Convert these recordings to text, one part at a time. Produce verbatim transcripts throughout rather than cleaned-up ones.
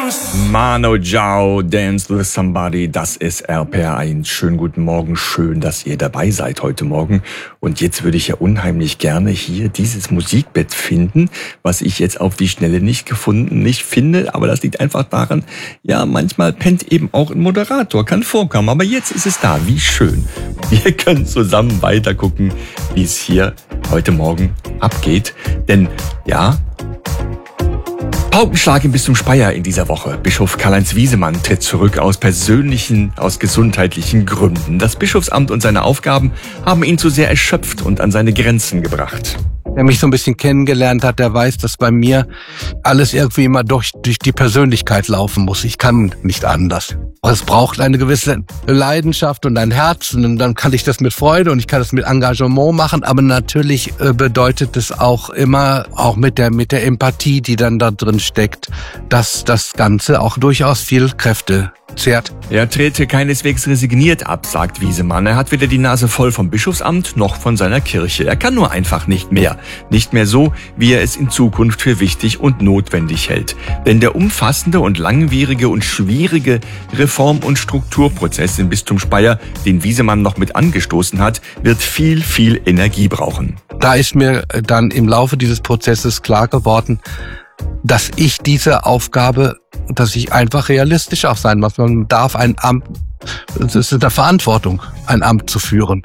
Mano Ciao, Dance with Somebody, das ist R P R eins. Schönen guten Morgen, schön, dass ihr dabei seid heute Morgen. Und jetzt würde ich ja unheimlich gerne hier dieses Musikbett finden, was ich jetzt auf die Schnelle nicht gefunden, nicht finde. Aber das liegt einfach daran, ja, manchmal pennt eben auch ein Moderator, kann vorkommen. Aber jetzt ist es da, wie schön. Wir können zusammen weitergucken, wie es hier heute Morgen abgeht. Denn, ja, Paukenschlag im Bistum Speyer in dieser Woche. Bischof Karl-Heinz Wiesemann tritt zurück aus persönlichen, aus gesundheitlichen Gründen. Das Bischofsamt und seine Aufgaben haben ihn zu sehr erschöpft und an seine Grenzen gebracht. Wer mich so ein bisschen kennengelernt hat, der weiß, dass bei mir alles irgendwie immer durch, durch die Persönlichkeit laufen muss. Ich kann nicht anders. Es braucht eine gewisse Leidenschaft und ein Herz, und dann kann ich das mit Freude und ich kann das mit Engagement machen, aber natürlich bedeutet es auch immer, auch mit der, mit der Empathie, die dann da drin steckt, dass das Ganze auch durchaus viel Kräfte zehrt. Er trete keineswegs resigniert ab, sagt Wiesemann. Er hat weder die Nase voll vom Bischofsamt noch von seiner Kirche. Er kann nur einfach nicht mehr. Nicht mehr so, wie er es in Zukunft für wichtig und notwendig hält. Denn der umfassende und langwierige und schwierige Reform- und Strukturprozess im Bistum Speyer, den Wiesemann noch mit angestoßen hat, wird viel, viel Energie brauchen. Da ist mir dann im Laufe dieses Prozesses klar geworden, dass ich diese Aufgabe, dass ich einfach realistisch auch sein muss. Man darf ein Amt, es ist eine Verantwortung, ein Amt zu führen.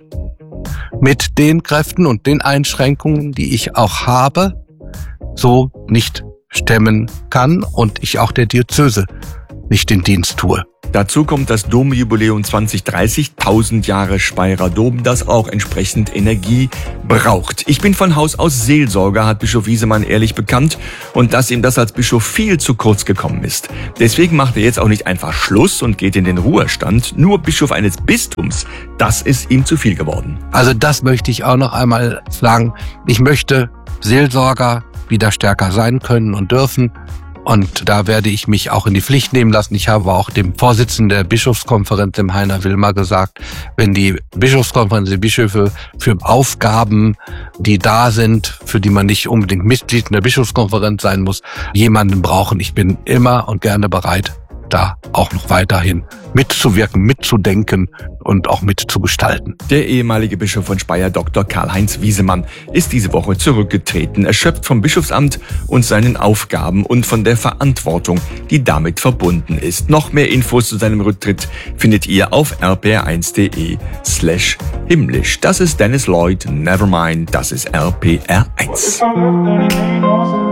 Mit den Kräften und den Einschränkungen, die ich auch habe, so nicht stemmen kann und ich auch der Diözese nicht den Dienst tue. Dazu kommt das Domjubiläum zwanzig dreißig, tausend Jahre Speyerer Dom, das auch entsprechend Energie braucht. Ich bin von Haus aus Seelsorger, hat Bischof Wiesemann ehrlich bekannt, und dass ihm das als Bischof viel zu kurz gekommen ist. Deswegen macht er jetzt auch nicht einfach Schluss und geht in den Ruhestand. Nur Bischof eines Bistums, das ist ihm zu viel geworden. Also das möchte ich auch noch einmal sagen. Ich möchte Seelsorger wieder stärker sein können und dürfen. Und da werde ich mich auch in die Pflicht nehmen lassen. Ich habe auch dem Vorsitzenden der Bischofskonferenz, dem Heiner Wilmer, gesagt, wenn die Bischofskonferenz, die Bischöfe für Aufgaben, die da sind, für die man nicht unbedingt Mitglied in der Bischofskonferenz sein muss, jemanden brauchen. Ich bin immer und gerne bereit, da auch noch weiterhin mitzuwirken, mitzudenken und auch mitzugestalten. Der ehemalige Bischof von Speyer, Doktor Karl-Heinz Wiesemann, ist diese Woche zurückgetreten, erschöpft vom Bischofsamt und seinen Aufgaben und von der Verantwortung, die damit verbunden ist. Noch mehr Infos zu seinem Rücktritt findet ihr auf r p r eins punkt d e slash himmlisch. Das ist Dennis Lloyd, Nevermind, das ist R P R eins.